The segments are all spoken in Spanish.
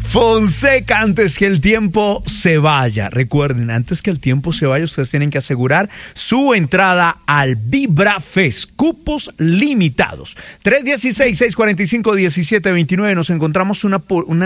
Fonseca, antes que el tiempo se vaya. Recuerden, antes que el tiempo se vaya, ustedes tienen que asegurar su entrada al Vibra Fest. Cupos limitados. 316-645-1729. Nos encontramos una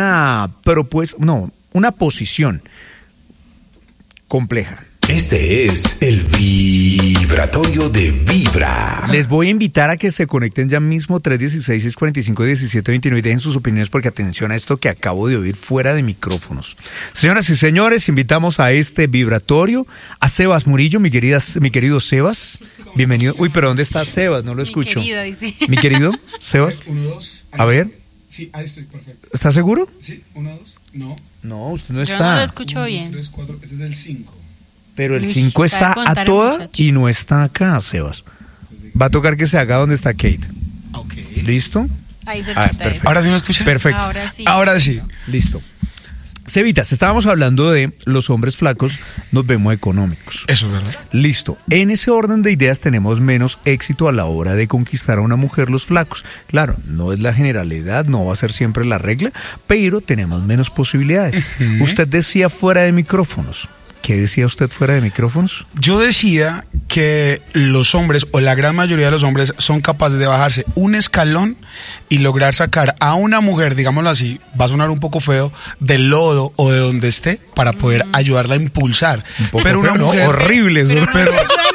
posición compleja. Este es el vibratorio de Vibra. Les voy a invitar a que se conecten ya mismo 316-645-1729 y dejen sus opiniones porque atención a esto que acabo de oír fuera de micrófonos. Señoras y señores, invitamos a este vibratorio a Sebas Murillo, mi querido Sebas. Bienvenido. Uy, pero ¿dónde está Sebas? No lo escucho. Mi querido, dice. Mi querido Sebas. 1, 2. A ver. Sí, ahí estoy, perfecto. ¿Está seguro? Sí, 1, 2. No. No, usted no Yo está. no lo escucho 1, 2, bien. 3, 4. Ese es el 5. Pero el Uy, 5 está sabe contar a el toda muchacho. y no está acá, Sebas. Va a tocar que se haga donde está Kate. Ok. ¿Listo? Ahí se Ah, trata perfecto. eso. ¿Ahora sí me escuchan? Perfecto. Ahora sí. Listo. Cevitas, estábamos hablando de los hombres flacos, nos vemos económicos. Eso es verdad. Listo. En ese orden de ideas tenemos menos éxito a la hora de conquistar a una mujer los flacos. Claro, no es la generalidad, no va a ser siempre la regla, pero tenemos menos posibilidades. Usted decía fuera de micrófonos. ¿Qué decía usted fuera de micrófonos? Yo decía que los hombres, o la gran mayoría de los hombres, son capaces de bajarse un escalón y lograr sacar a una mujer, digámoslo así, va a sonar un poco feo, del lodo o de donde esté, para poder ayudarla a impulsar. Pero una mujer horrible. Pero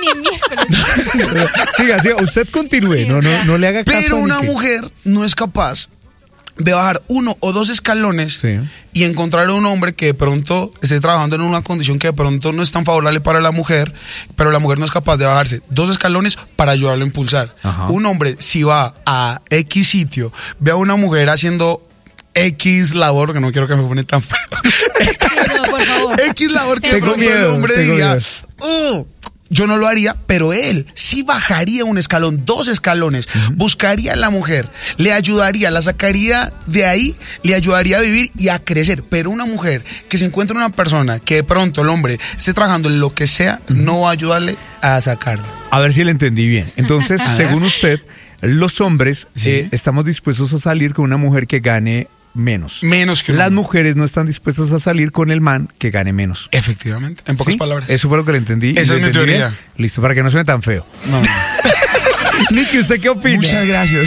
Siga, usted continúe, no le haga caso. Pero a una Nicky. mujer no es capaz de bajar 1 o 2 escalones Sí. y encontrar a un hombre que de pronto esté trabajando en una condición que de pronto no es tan favorable para la mujer, pero la mujer no es capaz de bajarse 2 escalones para ayudarlo a impulsar. Ajá. Un hombre, si va a X sitio, ve a una mujer haciendo X labor, que no quiero que me pone tan feo. No, por favor. X labor que de Tengo pronto el miedo, hombre tengo diría, miedo. yo no lo haría, pero él sí bajaría un escalón, 2 escalones, buscaría a la mujer, le ayudaría, la sacaría de ahí, le ayudaría a vivir y a crecer. Pero una mujer que se encuentra una persona que de pronto el hombre esté trabajando en lo que sea, no va a ayudarle a sacarlo. A ver si le entendí bien. Entonces, según usted, los hombres Sí. estamos dispuestos a salir con una mujer que gane menos. Menos que un Las hombre. mujeres no están dispuestas a salir con el man que gane menos. Efectivamente, en pocas ¿Sí? palabras. Eso fue lo que le entendí. Esa ¿Le es mi entendí teoría. bien? Listo, para que no suene tan feo. No. Nicky, ¿usted qué opina? Muchas gracias.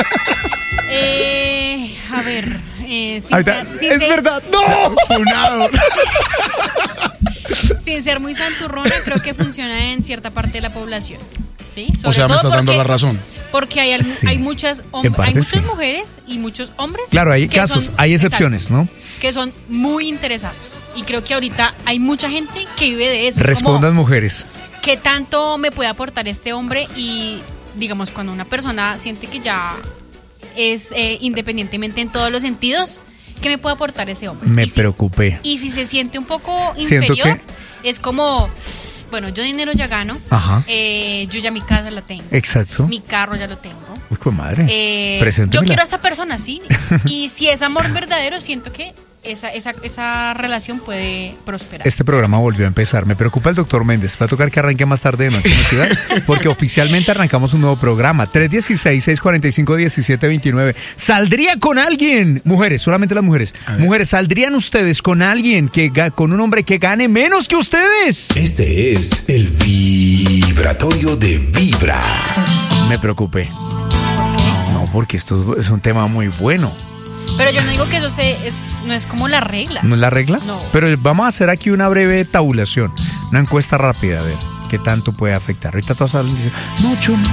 A ver, Ahorita, es verdad. ¡No! Funado. sin ser muy santurrona, creo que funciona en cierta parte de la población. ¿Sí? O sea, me todo estás dando la razón. Porque hay Sí. muchas En parte, hay muchas sí. mujeres y muchos hombres. Claro, hay que casos, son- hay excepciones, exacto, ¿no? que son muy interesados. Y creo que ahorita hay mucha gente que vive de eso. Es Respondan, como, mujeres. ¿qué tanto me puede aportar este hombre? Y digamos, cuando una persona siente que ya es independientemente en todos los sentidos, ¿qué me puede aportar ese hombre? Me Y si- preocupé. Y si se siente un poco Siento inferior, es como, bueno, yo dinero ya gano, Ajá. yo ya mi casa la tengo, Exacto. mi carro ya lo tengo. Uy, qué madre. Yo Preséntemela. quiero a esa persona, sí. Y si es amor verdadero, siento que esa relación puede prosperar. Este programa volvió a empezar. Me preocupa el doctor Méndez. Va a tocar que arranque más tarde de noche en la ciudad, porque oficialmente arrancamos un nuevo programa. 316-645-1729. ¿Saldría con alguien? Mujeres, solamente las mujeres. Mujeres, ¿saldrían ustedes con alguien con un hombre que gane menos que ustedes? Este es el vibratorio de Vibra. Me preocupé. No, porque esto es un tema muy bueno. Pero yo no digo que eso no es como la regla. ¿No es la regla? No. Pero vamos a hacer aquí una breve tabulación, una encuesta rápida, a ver qué tanto puede afectar. Ahorita todas salen y dicen, no, yo no.